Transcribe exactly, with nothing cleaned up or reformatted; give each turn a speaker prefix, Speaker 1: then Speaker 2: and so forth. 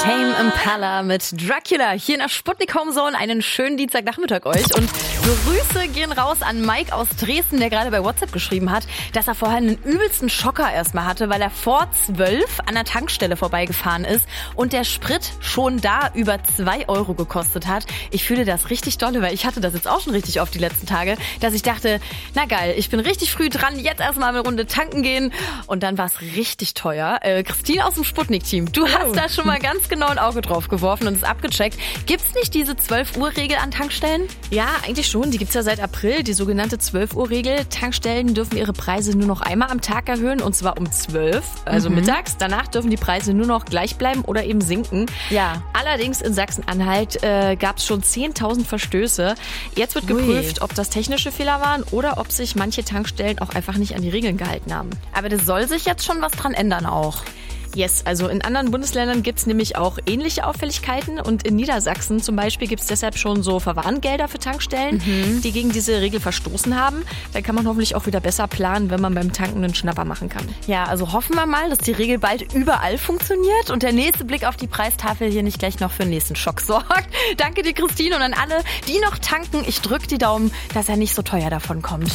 Speaker 1: Tame Impala mit Dracula hier in der Sputnik Home Zone. Einen schönen Dienstagnachmittag euch. Und Grüße gehen raus an Mike aus Dresden, der gerade bei WhatsApp geschrieben hat, dass er vorher einen übelsten Schocker erstmal hatte, weil er vor zwölf an der Tankstelle vorbeigefahren ist und der Sprit schon da über zwei Euro gekostet hat. Ich fühle das richtig dolle, weil ich hatte das jetzt auch schon richtig oft die letzten Tage, dass ich dachte, na geil, ich bin richtig früh dran, jetzt erstmal eine Runde tanken gehen. Und dann war es richtig teuer. Äh, Christine aus dem Sputnik-Team, du hast
Speaker 2: Oh.
Speaker 1: da schon mal ganz genau ein Auge drauf geworfen und es abgecheckt. Gibt's nicht diese zwölf Uhr Regel an Tankstellen?
Speaker 2: Ja, eigentlich schon. Die gibt's ja seit April, die sogenannte zwölf Uhr Regel. Tankstellen dürfen ihre Preise nur noch einmal am Tag erhöhen und zwar um zwölf, also
Speaker 1: Mhm.
Speaker 2: mittags. Danach dürfen die Preise nur noch gleich bleiben oder eben sinken.
Speaker 1: Ja.
Speaker 2: Allerdings in Sachsen-Anhalt äh, gab's schon zehntausend Verstöße. Jetzt wird
Speaker 1: Ui.
Speaker 2: geprüft, ob das technische Fehler waren oder ob sich manche Tankstellen auch einfach nicht an die Regeln gehalten haben.
Speaker 1: Aber das soll sich jetzt schon was dran ändern auch.
Speaker 2: Yes, also in anderen Bundesländern gibt's nämlich auch ähnliche Auffälligkeiten und in Niedersachsen zum Beispiel gibt's deshalb schon so Verwarngelder für Tankstellen,
Speaker 1: Mhm.
Speaker 2: die gegen diese Regel verstoßen haben. Da kann man hoffentlich auch wieder besser planen, wenn man beim Tanken einen Schnapper machen kann.
Speaker 1: Ja, also hoffen wir mal, dass die Regel bald überall funktioniert und der nächste Blick auf die Preistafel hier nicht gleich noch für den nächsten Schock sorgt. Danke dir, Christine, und an alle, die noch tanken. Ich drück die Daumen, dass er nicht so teuer davon kommt.